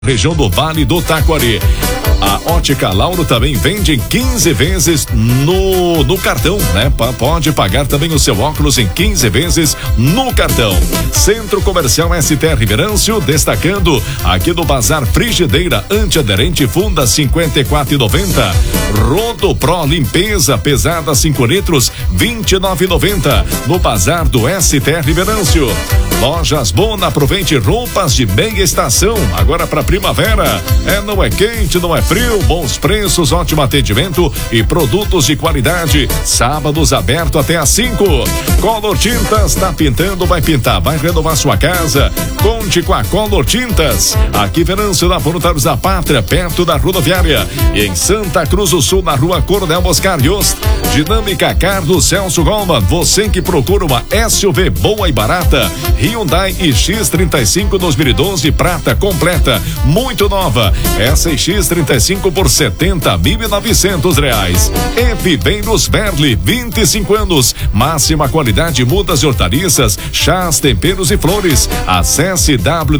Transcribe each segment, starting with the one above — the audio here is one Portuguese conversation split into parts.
região do Vale do Taquari. A Ótica Lauro também vende em 15 vezes no cartão, né? Pode pagar também o seu óculos em 15 vezes no cartão. Centro Comercial STR Venâncio, destacando aqui do Bazar Frigideira Antiaderente Funda 54,90. Rodo Pro Limpeza pesada 5 litros 29,90 no Bazar do STR Venâncio. Lojas Bona, aproveite roupas de meia estação agora para primavera. Não é quente, não é frio, bons preços, ótimo atendimento e produtos de qualidade. Sábados aberto até às 5. Color Tintas, tá pintando, vai pintar, vai renovar sua casa. Conte com a Color Tintas. Aqui Venâncio, na Voluntários da Pátria, perto da rodoviária. E em Santa Cruz do Sul, na rua Coronel Oscar Yost. Dinâmica Carlos Celso Goldman, você que procura uma SUV boa e barata. Hyundai iX35 2012 prata completa, muito nova. Essa X35 por R$70.900. E Viveiros Verli, 25 anos, máxima qualidade, mudas e hortaliças, chás, temperos e flores. Acesse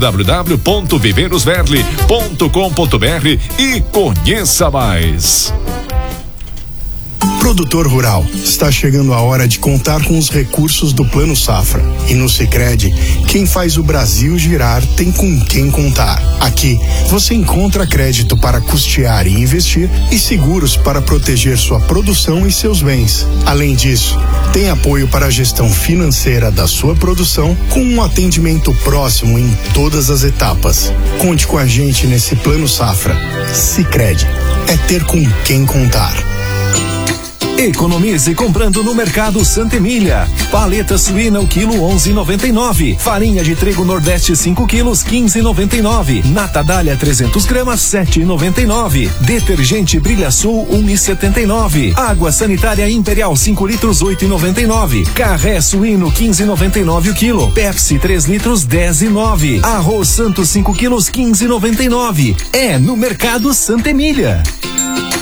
www.viveirosverli.com.br e conheça mais. Produtor rural, está chegando a hora de contar com os recursos do Plano Safra. E no Sicredi, quem faz o Brasil girar tem com quem contar. Aqui, você encontra crédito para custear e investir e seguros para proteger sua produção e seus bens. Além disso, tem apoio para a gestão financeira da sua produção com um atendimento próximo em todas as etapas. Conte com a gente nesse Plano Safra. Sicredi, é ter com quem contar. Economize comprando no Mercado Santa Emília. Paleta suína o quilo 11,99. Farinha de trigo Nordeste 5 quilos 15,99. Nata Dália 300 gramas 7,99. Detergente Brilha Sul 1,79. Água sanitária Imperial 5 litros 8,99. Carré suíno 15,99 o quilo. Pepsi 3 litros 10,9. Arroz Santos 5 quilos 15,99. É no Mercado Santa Emília.